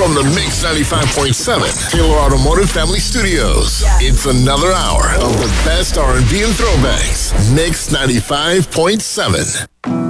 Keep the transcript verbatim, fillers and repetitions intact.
From the Mix ninety-five point seven Taylor Automotive Family Studios, it's another hour of the best R and B and throwbacks. Mix ninety-five point seven.